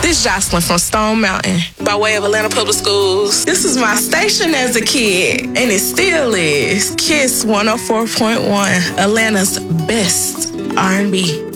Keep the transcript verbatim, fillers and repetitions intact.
This Jocelyn from Stone Mountain by way of Atlanta Public Schools. This is my station as a kid, and it still is. Kiss one oh four point one, Atlanta's best R and B.